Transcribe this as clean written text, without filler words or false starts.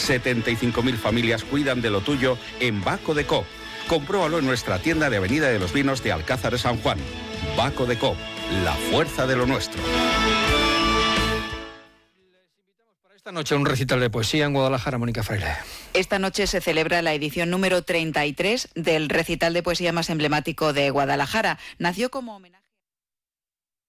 75.000 familias cuidan de lo tuyo en Baco de Coop. Compruébalo en nuestra tienda de Avenida de los Vinos de Alcázar de San Juan. Baco de Coop, la fuerza de lo nuestro. Esta noche un recital de poesía en Guadalajara, Mónica Fraile. Esta noche se celebra la edición número 33 del recital de poesía más emblemático de Guadalajara. Nació como homenaje